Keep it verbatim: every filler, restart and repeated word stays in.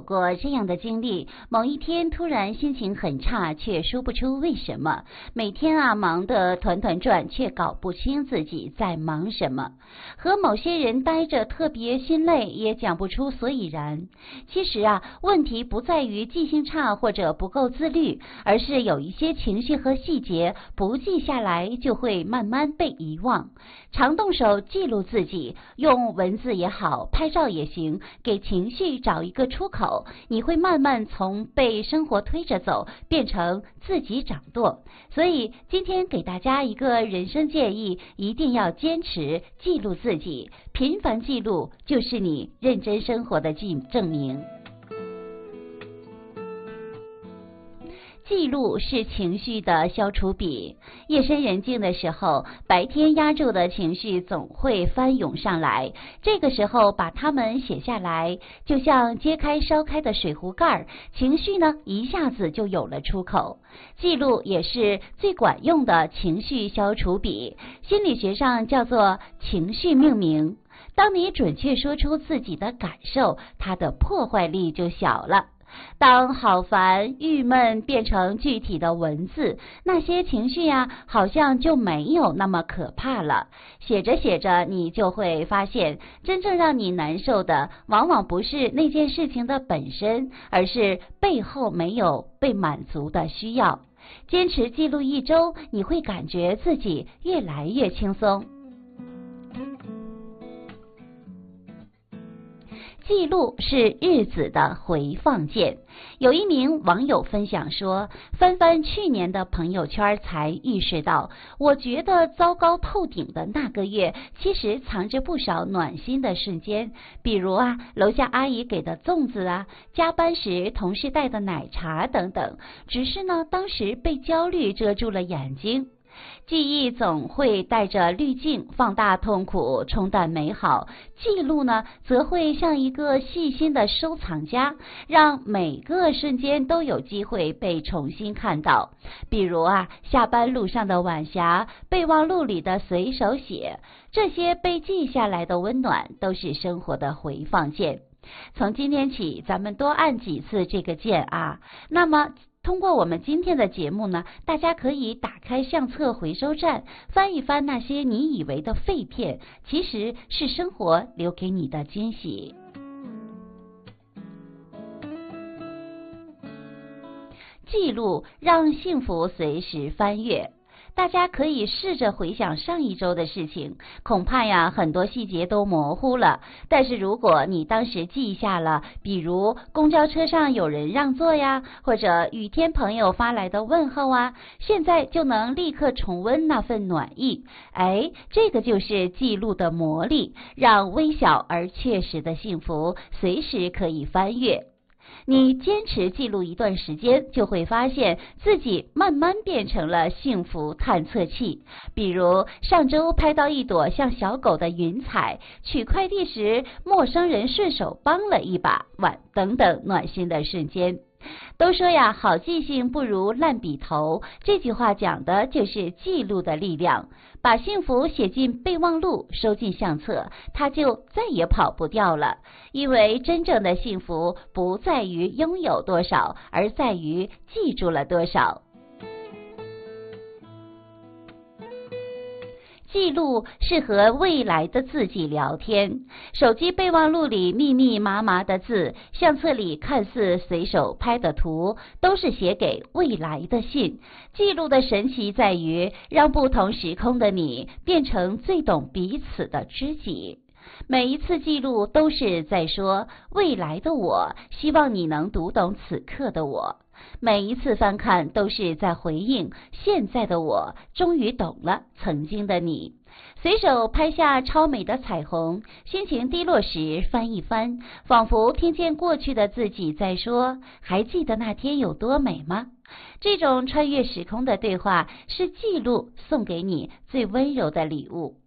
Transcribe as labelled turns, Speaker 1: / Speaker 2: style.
Speaker 1: 过这样的经历，某一天突然心情很差，却说不出为什么，每天啊忙得团团转，却搞不清自己在忙什么，和某些人待着特别心累，也讲不出所以然。其实啊，问题不在于记性差或者不够自律，而是有一些情绪和细节不记下来就会慢慢被遗忘。常动手记录自己，用文字也好，拍照也行，给情绪找一个出口，你会慢慢从被生活推着走，变成自己掌舵。所以今天给大家一个人生建议，一定要坚持记录自己，频繁记录就是你认真生活的证明。记录是情绪的消除笔，夜深人静的时候，白天压住的情绪总会翻涌上来，这个时候把它们写下来，就像揭开烧开的水壶盖，情绪呢一下子就有了出口。记录也是最管用的情绪消除笔，心理学上叫做情绪命名。当你准确说出自己的感受，它的破坏力就小了。当好烦、郁闷变成具体的文字，那些情绪呀、啊，好像就没有那么可怕了。写着写着，你就会发现，真正让你难受的，往往不是那件事情的本身，而是背后没有被满足的需要。坚持记录一周，你会感觉自己越来越轻松。记录是日子的回放键。有一名网友分享说，翻翻去年的朋友圈才意识到，我觉得糟糕透顶的那个月，其实藏着不少暖心的瞬间。比如啊，楼下阿姨给的粽子啊，加班时同事带的奶茶等等。只是呢，当时被焦虑遮住了眼睛。记忆总会带着滤镜，放大痛苦，冲淡美好。记录呢，则会像一个细心的收藏家，让每个瞬间都有机会被重新看到。比如啊，下班路上的晚霞，备忘录里的随手写，这些被记下来的温暖，都是生活的回放键。从今天起，咱们多按几次这个键啊。那么通过我们今天的节目呢，大家可以打开相册回收站，翻一翻那些你以为的废片，其实是生活留给你的惊喜。记录让幸福随时翻阅。大家可以试着回想上一周的事情，恐怕呀很多细节都模糊了。但是如果你当时记下了，比如公交车上有人让座呀，或者雨天朋友发来的问候啊，现在就能立刻重温那份暖意。哎，这个就是记录的魔力，让微小而确实的幸福随时可以翻阅。你坚持记录一段时间，就会发现自己慢慢变成了幸福探测器。比如上周拍到一朵像小狗的云彩，取快递时陌生人顺手帮了一把，晚等等暖心的瞬间。都说呀，好记性不如烂笔头，这句话讲的就是记录的力量。把幸福写进备忘录，收进相册，它就再也跑不掉了。因为真正的幸福不在于拥有多少，而在于记住了多少。记录是和未来的自己聊天，手机备忘录里密密麻麻的字，相册里看似随手拍的图，都是写给未来的信。记录的神奇在于，让不同时空的你变成最懂彼此的知己。每一次记录都是在说，未来的我希望你能读懂此刻的我。每一次翻看都是在回应，现在的我终于懂了曾经的你。随手拍下超美的彩虹，心情低落时翻一翻，仿佛听见过去的自己在说，还记得那天有多美吗？这种穿越时空的对话，是记录送给你最温柔的礼物。